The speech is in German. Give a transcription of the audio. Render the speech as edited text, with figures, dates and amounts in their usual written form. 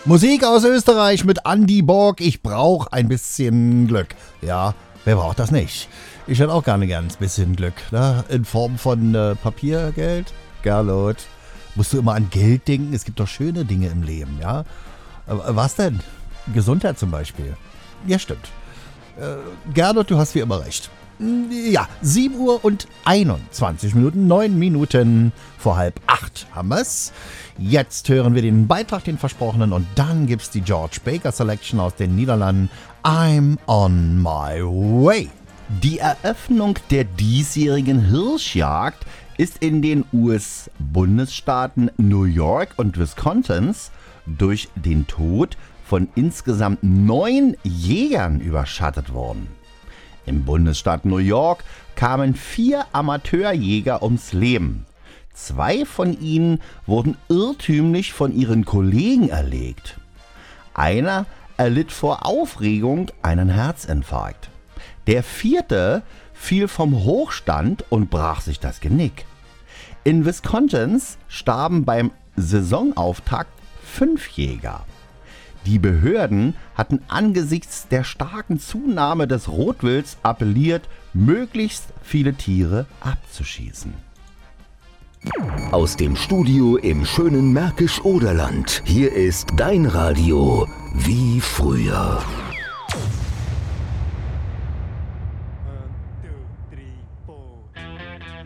Musik aus Österreich mit Andy Borg. Ich brauche ein bisschen Glück. Ja, wer braucht das nicht? Ich hätte auch gerne gern ein bisschen Glück. Ne? In Form von Papiergeld. Gerlot. Musst du immer an Geld denken? Es gibt doch schöne Dinge im Leben, ja? Was denn? Gesundheit zum Beispiel. Ja, stimmt. Gernot, du hast wie immer recht. Ja, 7 Uhr und 21 Minuten, 9 Minuten vor 7:30 haben wir's. Jetzt hören wir den Beitrag, den versprochenen, und dann gibt's die George Baker Selection aus den Niederlanden. I'm on my way. Die Eröffnung der diesjährigen Hirschjagd ist in den US-Bundesstaaten New York und Wisconsin durch den Tod von insgesamt 9 Jägern überschattet worden. Im Bundesstaat New York kamen 4 Amateurjäger ums Leben. 2 von ihnen wurden irrtümlich von ihren Kollegen erlegt. Einer erlitt vor Aufregung einen Herzinfarkt. Der 4. fiel vom Hochstand und brach sich das Genick. In Wisconsin starben beim Saisonauftakt 5 Jäger. Die Behörden hatten angesichts der starken Zunahme des Rotwilds appelliert, möglichst viele Tiere abzuschießen. Aus dem Studio im schönen Märkisch-Oderland. Hier ist dein Radio wie früher.